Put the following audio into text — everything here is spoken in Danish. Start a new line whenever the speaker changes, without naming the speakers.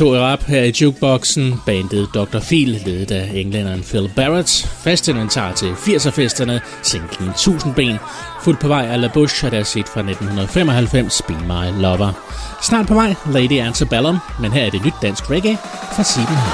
2 i rap her i jukeboxen. Bandet Dr. Phil, ledet af englænderen Phil Barrett. Fast inventar til 80'er-festerne, singlen 1000 ben. Fuldt på vej af La Bouche er der set fra 1995, Be My Lover. Snart på vej, Lady Antebellum, men her er det nyt dansk reggae fra Sieben.